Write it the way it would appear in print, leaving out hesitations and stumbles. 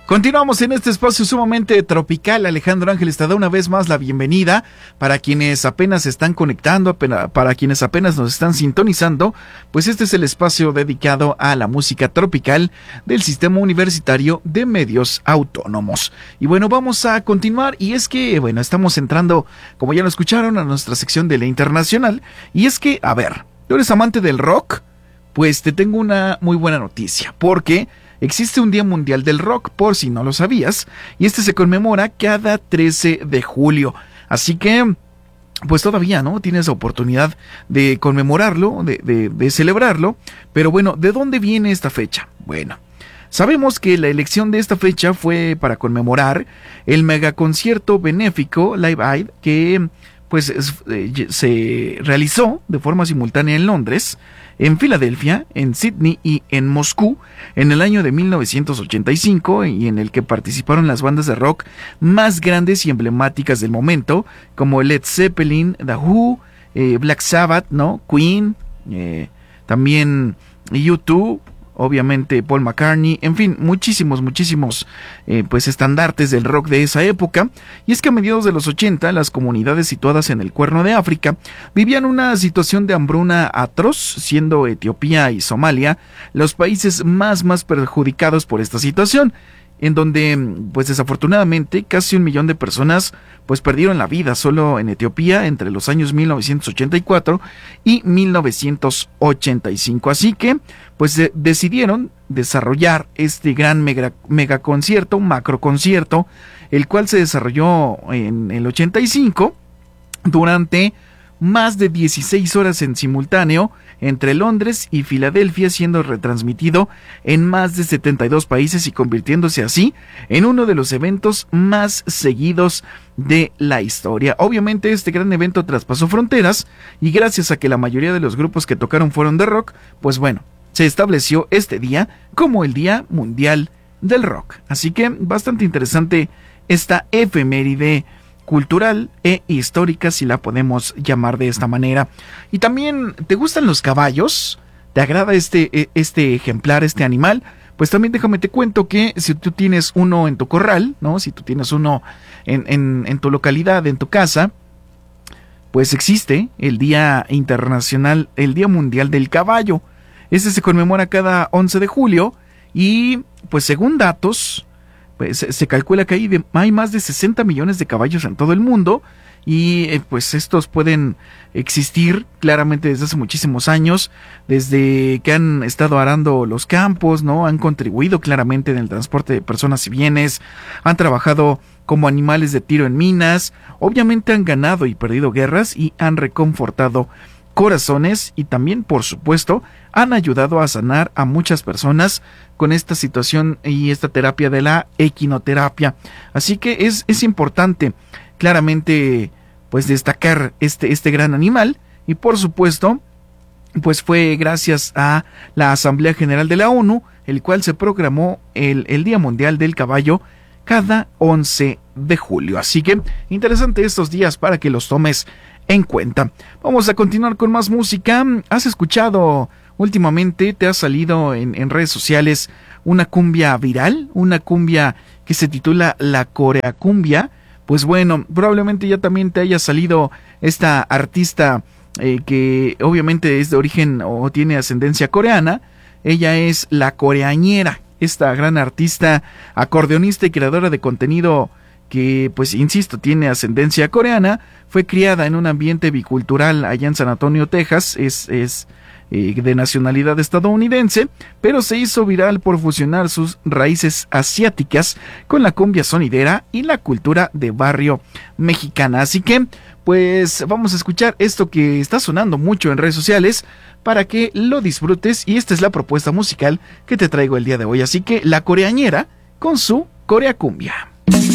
Continuamos en este espacio sumamente tropical. Alejandro Ángeles te da una vez más la bienvenida. Para quienes apenas se están conectando, para quienes apenas nos están sintonizando, pues este es el espacio dedicado a la música tropical del Sistema Universitario de Medios Autónomos. Y bueno, vamos a continuar, y es que, bueno, estamos entrando, como ya lo escucharon, a nuestra sección de la internacional. Y es que, a ver, ¿tú eres amante del rock? Pues te tengo una muy buena noticia, porque existe un Día Mundial del Rock, por si no lo sabías, y este se conmemora cada 13 de julio. Así que, pues todavía, ¿no? Tienes la oportunidad de conmemorarlo, de celebrarlo. Pero bueno, ¿de dónde viene esta fecha? Bueno, sabemos que la elección de esta fecha fue para conmemorar el megaconcierto benéfico Live Aid que pues se realizó de forma simultánea en Londres, en Filadelfia, en Sydney y en Moscú en el año de 1985, y en el que participaron las bandas de rock más grandes y emblemáticas del momento, como Led Zeppelin, The Who, Black Sabbath, ¿no? Queen, también U2, obviamente Paul McCartney, en fin, muchísimos pues estandartes del rock de esa época. Y es que a mediados de los 80, las comunidades situadas en el Cuerno de África vivían una situación de hambruna atroz, siendo Etiopía y Somalia los países más perjudicados por esta situación, en donde, pues desafortunadamente, casi 1 millón de personas pues perdieron la vida solo en Etiopía entre los años 1984 y 1985. Así que, pues decidieron desarrollar este gran megaconcierto, macroconcierto, el cual se desarrolló en el 85 durante más de 16 horas en simultáneo entre Londres y Filadelfia, siendo retransmitido en más de 72 países y convirtiéndose así en uno de los eventos más seguidos de la historia. Obviamente este gran evento traspasó fronteras, y gracias a que la mayoría de los grupos que tocaron fueron de rock, pues bueno, se estableció este día como el Día Mundial del Rock. Así que bastante interesante esta efeméride cultural e histórica, si la podemos llamar de esta manera. Y también, ¿te gustan los caballos? ¿Te agrada este ejemplar, este animal? Pues también déjame te cuento que si tú tienes uno en tu corral, ¿no? Si tú tienes uno en tu localidad, en tu casa, pues existe el Día Internacional, el Día Mundial del Caballo. Este se conmemora cada 11 de julio y, pues según datos, pues se calcula que hay más de 60 millones de caballos en todo el mundo, y pues estos pueden existir claramente desde hace muchísimos años, desde que han estado arando los campos, ¿no? Han contribuido claramente en el transporte de personas y bienes, han trabajado como animales de tiro en minas, obviamente han ganado y perdido guerras y han reconfortado corazones, y también, por supuesto, han ayudado a sanar a muchas personas con esta situación y esta terapia de la equinoterapia. Así que es importante claramente pues destacar este gran animal, y por supuesto pues fue gracias a la Asamblea General de la ONU, el cual se proclamó el Día Mundial del Caballo cada 11 de julio. Así que interesante estos días para que los tomes en cuenta. Vamos a continuar con más música. ¿Has escuchado últimamente, te ha salido en redes sociales una cumbia viral? Una cumbia que se titula La Corea Cumbia. Pues bueno, probablemente ya también te haya salido esta artista que obviamente es de origen o tiene ascendencia coreana. Ella es La Coreañera, esta gran artista, acordeonista y creadora de contenido que, pues insisto, tiene ascendencia coreana. Fue criada en un ambiente bicultural allá en San Antonio, Texas. Es de nacionalidad estadounidense, pero se hizo viral por fusionar sus raíces asiáticas con la cumbia sonidera y la cultura de barrio mexicana. Así que, pues vamos a escuchar esto que está sonando mucho en redes sociales para que lo disfrutes, y esta es la propuesta musical que te traigo el día de hoy. Así que La Coreañera con su Corea Cumbia.